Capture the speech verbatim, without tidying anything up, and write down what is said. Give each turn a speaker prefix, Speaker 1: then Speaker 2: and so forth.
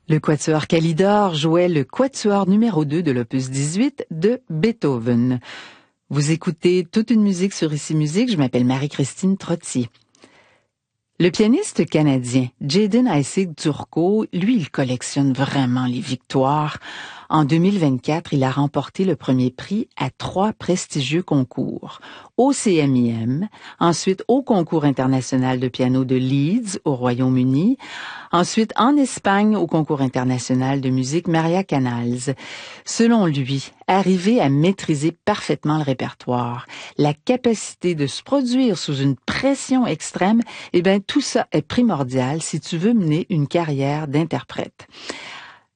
Speaker 1: Le quatuor Calidor jouait le quatuor numéro deux de l'opus dix-huit de Beethoven. Vous écoutez toute une musique sur Ici Musique, je m'appelle Marie-Christine Trottier. Le pianiste canadien Jayden Isaac Turco, lui, il collectionne vraiment les victoires. En deux mille vingt-quatre, il a remporté le premier prix à trois prestigieux concours. Au C M I M, ensuite au concours international de piano de Leeds, au Royaume-Uni, ensuite en Espagne au concours international de musique Maria Canals. Selon lui, arriver à maîtriser parfaitement le répertoire, la capacité de se produire sous une pression extrême, eh bien, tout ça est primordial si tu veux mener une carrière d'interprète.